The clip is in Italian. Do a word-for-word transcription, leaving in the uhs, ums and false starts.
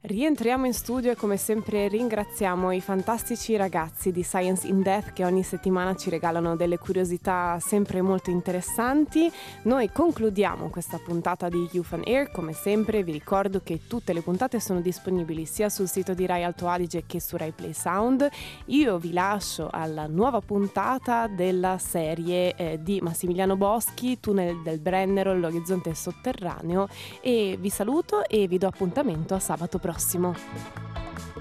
Rientriamo in studio e come sempre ringraziamo i fantastici ragazzi di Science in Depth che ogni settimana ci regalano delle curiosità sempre molto interessanti. Noi concludiamo questa puntata di Youth on Air. Come sempre vi ricordo che tutte le puntate sono disponibili sia sul sito di Rai Alto Adige che su Rai Play Sound. Io vi lascio alla nuova puntata della serie eh, di Massimiliano Boschi, Tunnel del Brennero, l'orizzonte sotterraneo, e vi saluto e vi do appuntamento a sabato prossimo.